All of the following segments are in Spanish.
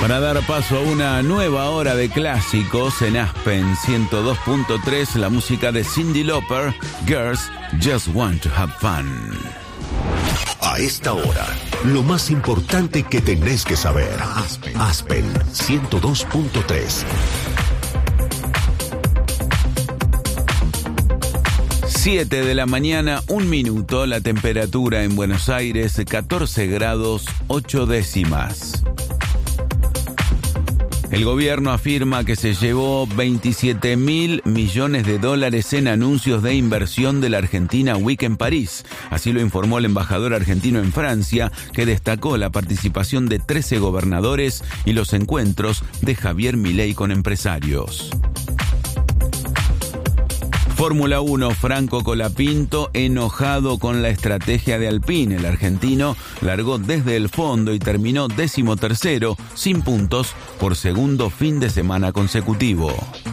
Para dar paso a una nueva hora de clásicos en Aspen 102.3, la música de Cyndi Lauper, Girls Just Want to Have Fun. A esta hora, lo más importante que tenés que saber. Aspen 102.3. 7 de la mañana, 1 minuto, la temperatura en Buenos Aires, 14 grados, 8 décimas. El gobierno afirma que se llevó 27.000 millones de dólares en anuncios de inversión de la Argentina Week en París. Así lo informó el embajador argentino en Francia, que destacó la participación de 13 gobernadores y los encuentros de Javier Milei con empresarios. Fórmula 1, Franco Colapinto enojado con la estrategia de Alpine. El argentino largó desde el fondo y terminó 13º, sin puntos, por segundo fin de semana consecutivo.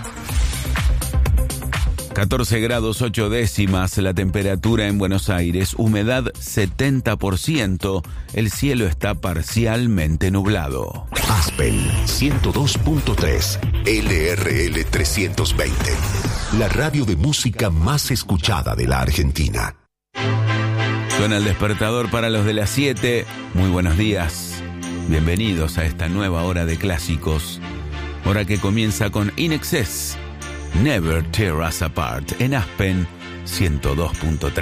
14 grados 8 décimas la temperatura en Buenos Aires, humedad 70%, el cielo está parcialmente nublado. Aspen 102.3, LRL 320, la radio de música más escuchada de la Argentina. Suena el despertador para los de las 7. Muy buenos días, bienvenidos a esta nueva hora de clásicos, hora que comienza con In Excess, Never Tear Us Apart, en Aspen 102.3.